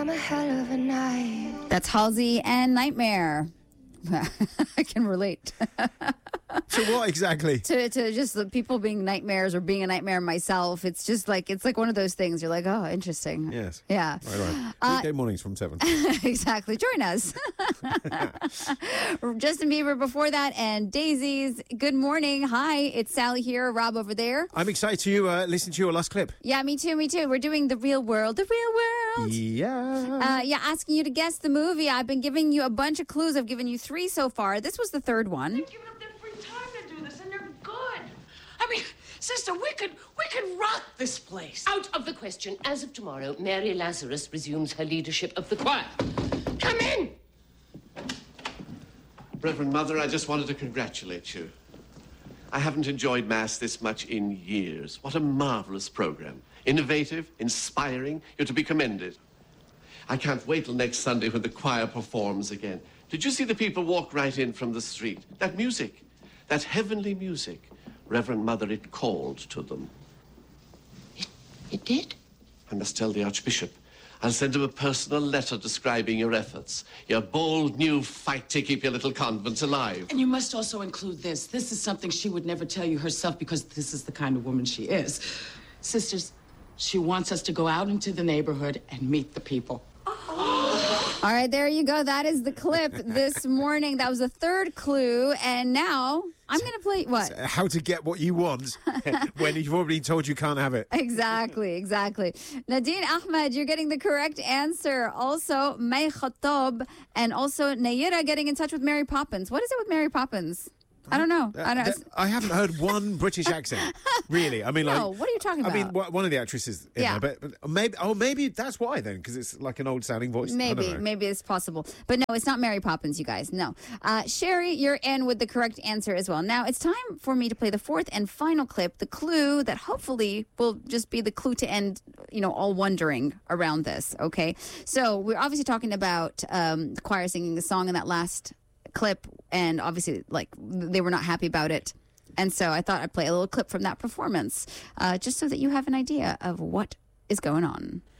I'm a hell of a night. That's Halsey and Nightmare. I can relate. So what exactly? to just the people being nightmares or being a nightmare myself. It's just like, it's like one of those things. You're like, oh, interesting. Yes. Yeah. Right. Weekday mornings from 7. Exactly. Join us. Justin Bieber before that and Daisies. Good morning. Hi, it's Sally here. Rob over there. I'm excited to listen to your last clip. Yeah, me too. We're doing The Real World. The Real World. Yeah. Asking you to guess the movie. I've been giving you a bunch of clues. I've given you 3 so far. This was the 3rd one. They've given up their free time to do this, and they're good. I mean, sister, we could rock this place. Out of the question. As of tomorrow, Mary Lazarus resumes her leadership of the choir. Come in! Reverend Mother, I just wanted to congratulate you. I haven't enjoyed Mass this much in years. What a marvelous program. Innovative, inspiring. You're to be commended. I can't wait till next Sunday when the choir performs again. Did you see the people walk right in from the street? That music, that heavenly music. Reverend Mother, it called to them. It did? I must tell the Archbishop. I'll send him a personal letter describing your efforts. Your bold new fight to keep your little convent alive. And you must also include this. This is something she would never tell you herself because this is the kind of woman she is. Sisters, she wants us to go out into the neighborhood and meet the people. All right, there you go. That is the clip this morning. That was the 3rd clue. And now I'm going to play what? How to get what you want when you've already been told you can't have it. Exactly. Nadine Ahmed, you're getting the correct answer. Also, May Khattab and also Nayira getting in touch with Mary Poppins. What is it with Mary Poppins? I don't know. I haven't heard one British accent, really. I mean, no, what are you talking about? I mean, one of the actresses in Yeah. there, but maybe that's why then, because it's like an old-sounding voice. I don't know. Maybe it's possible. But no, it's not Mary Poppins, you guys. No. Sherry, you're in with the correct answer as well. Now, it's time for me to play the 4th and final clip, the clue that hopefully will just be the clue to end, all wondering around this, okay? So we're obviously talking about the choir singing the song in that last clip, and obviously, they were not happy about it. And so I thought I'd play a little clip from that performance, just so that you have an idea of what is going on.